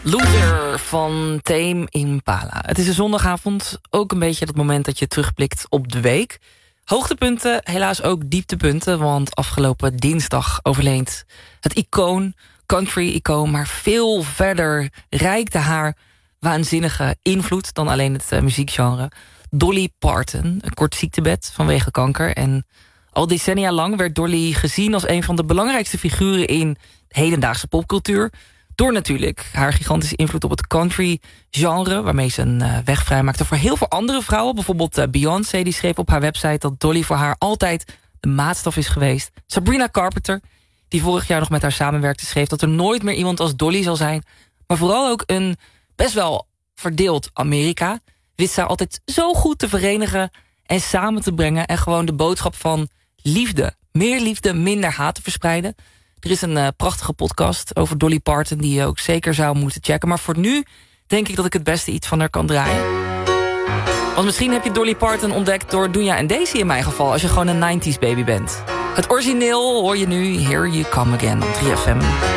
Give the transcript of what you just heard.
Loser van Tame Impala. Het is een zondagavond, ook een beetje het moment dat je terugblikt op de week. Hoogtepunten, helaas ook dieptepunten, want afgelopen dinsdag overleed het icoon, country-icoon, maar veel verder reikte haar waanzinnige invloed dan alleen het muziekgenre. Dolly Parton, een kort ziektebed vanwege kanker. En al decennia lang werd Dolly gezien als een van de belangrijkste figuren in de hedendaagse popcultuur. Door natuurlijk haar gigantische invloed op het country-genre, waarmee ze een weg vrijmaakte voor heel veel andere vrouwen. Bijvoorbeeld Beyoncé, die schreef op haar website dat Dolly voor haar altijd de maatstaf is geweest. Sabrina Carpenter, die vorig jaar nog met haar samenwerkte, schreef dat er nooit meer iemand als Dolly zal zijn. Maar vooral ook een best wel verdeeld Amerika wist zij altijd zo goed te verenigen en samen te brengen en gewoon de boodschap van liefde, meer liefde, minder haat te verspreiden. Er is een prachtige podcast over Dolly Parton die je ook zeker zou moeten checken. Maar voor nu denk ik dat ik het beste iets van haar kan draaien. Want misschien heb je Dolly Parton ontdekt door Doenja en Daisy in mijn geval, als je gewoon een 90s baby bent. Het origineel hoor je nu, Here You Come Again op 3FM.